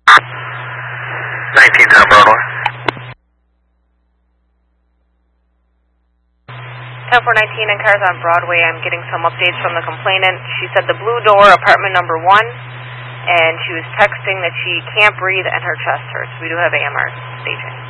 19th on Broadway. 10419 and cars on Broadway. I'm getting some updates from the complainant. She said the blue door, apartment number 1, and she was texting that she can't breathe and her chest hurts. We do have AMR staging.